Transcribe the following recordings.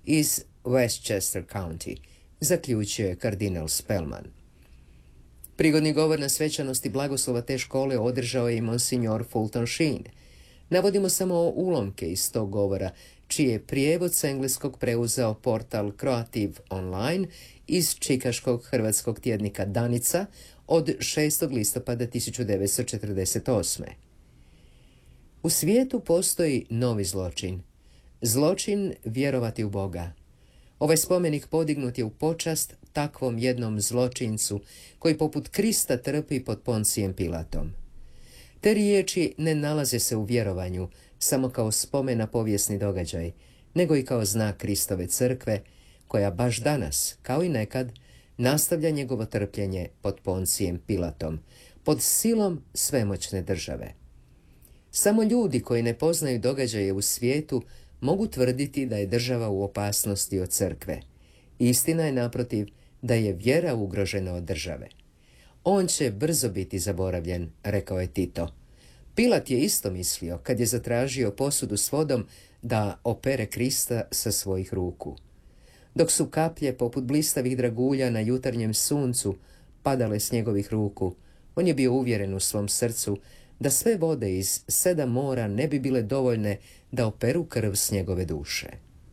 iz Westchester County, zaključio je kardinal Spellman. Prigodni govor na svečanosti blagoslova te škole održao je i monsignor Fulton Sheen. Navodimo samo ulomke iz tog govora, čiji je prijevod s engleskog preuzeo portal Croative Online iz čikaškog hrvatskog tjednika Danica od 6. listopada 1948. U svijetu postoji novi zločin. Zločin vjerovati u Boga. Ovaj spomenik podignut je u počast takvom jednom zločincu koji poput Krista trpi pod Poncijem Pilatom. Te riječi ne nalaze se u vjerovanju samo kao spomen na povijesni događaj, nego i kao znak Kristove crkve, koja baš danas, kao i nekad, nastavlja njegovo trpljenje pod Poncijem Pilatom, pod silom svemoćne države. Samo ljudi koji ne poznaju događaje u svijetu mogu tvrditi da je država u opasnosti od crkve. Istina je, naprotiv, da je vjera ugrožena od države. On će brzo biti zaboravljen, rekao je Tito. Pilat je isto mislio kad je zatražio posudu s vodom da opere Krista sa svojih ruku. Dok su kaplje poput blistavih dragulja na jutarnjem suncu padale s njegovih ruku, on je bio uvjeren u svom srcu da sve vode iz 7 mora ne bi bile dovoljne da operu krv s njegove duše.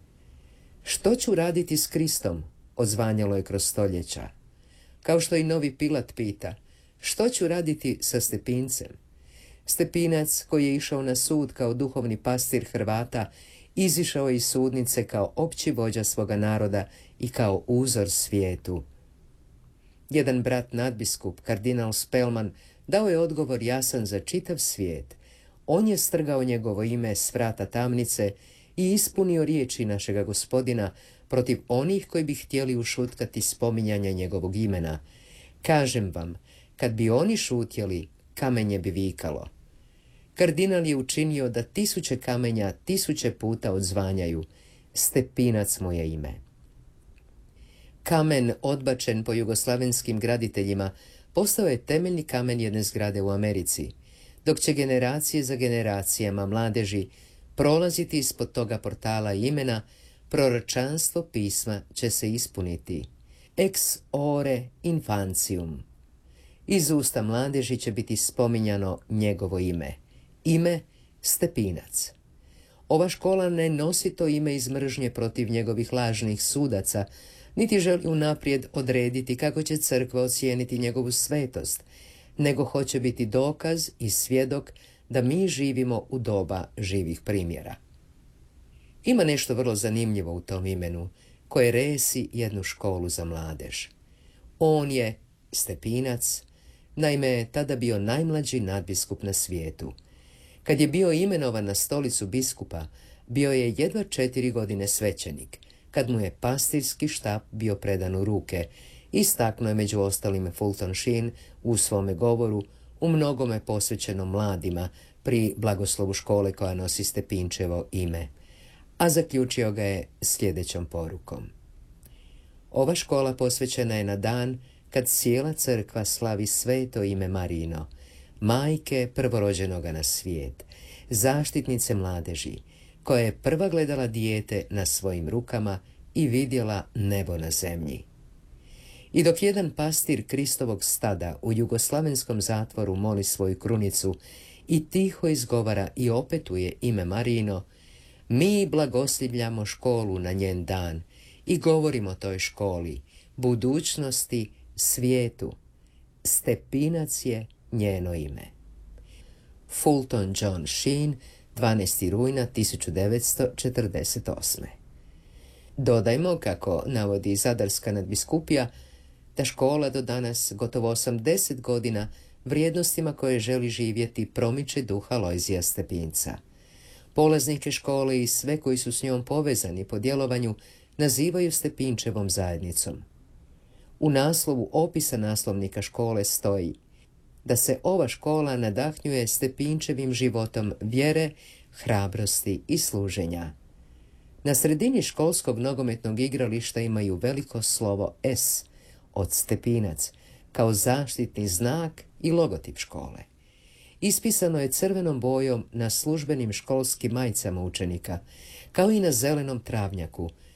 Što ću raditi s Kristom? Odzvanjalo je kroz stoljeća. Kao što i novi Pilat pita, što ću raditi sa Stepincem? Stepinac, koji je išao na sud kao duhovni pastir Hrvata, izišao je iz sudnice kao opći vođa svoga naroda i kao uzor svijetu. Jedan brat nadbiskup, kardinal Spellman, dao je odgovor jasan za čitav svijet. On je strgao njegovo ime s vrata tamnice i ispunio riječi našega Gospodina protiv onih koji bi htjeli ušutkati spominjanje njegovog imena. Kažem vam, kad bi oni šutjeli, kamenje bi vikalo. Kardinal je učinio da 1000 kamenja 1000 puta odzvanjaju. Stepinac mu je ime. Kamen odbačen po jugoslavenskim graditeljima postao je temeljni kamen jedne zgrade u Americi, dok će generacije za generacijama mladeži prolaziti ispod toga portala imena, proročanstvo pisma će se ispuniti. Ex ore infancium. Iz usta mladeži će biti spominjano njegovo ime. Ime Stepinac. Ova škola ne nosi to ime iz mržnje protiv njegovih lažnih sudaca, niti želi unaprijed odrediti kako će crkva ocijeniti njegovu svetost, nego hoće biti dokaz i svjedok da mi živimo u doba živih primjera. Ima nešto vrlo zanimljivo u tom imenu, koje resi jednu školu za mladež. On je Stepinac, naime je tada bio najmlađi nadbiskup na svijetu. Kad je bio imenovan na stolicu biskupa, bio je jedva 4 godine svećenik, kad mu je pastirski štap bio predan u ruke, istaknuo je među ostalim Fulton Sheen u svome govoru, u mnogome posvećenom mladima pri blagoslovu škole koja nosi Stepinčevo ime, a zaključio ga je sljedećom porukom. Ova škola posvećena je na dan kad cijela crkva slavi sveto ime Marino, majke prvorođenoga na svijet, zaštitnice mladeži, koja je prva gledala dijete na svojim rukama i vidjela nebo na zemlji. I dok jedan pastir Kristovog stada u jugoslavenskom zatvoru moli svoju krunicu i tiho izgovara i opetuje ime Marino, mi blagoslivljamo školu na njen dan i govorimo toj školi, budućnosti, svijetu. Stepinac je njeno ime. Fulton John Sheen, 12. rujna 1948. Dodajmo, kako navodi Zadarska nadbiskupija, da škola do danas, gotovo 80 godina, vrijednostima koje želi živjeti promiče duha Lojzija Stepinca. Polaznike škole i sve koji su s njom povezani po djelovanju nazivaju Stepinčevom zajednicom. U naslovu opisa naslovnika škole stoji da se ova škola nadahnjuje Stepinčevim životom vjere, hrabrosti i služenja. Na sredini školskog nogometnog igrališta imaju veliko slovo S od Stepinac kao zaštitni znak i logotip škole. Ispisano je crvenom bojom na službenim školskim majicama učenika, kao i na zelenom travnjaku,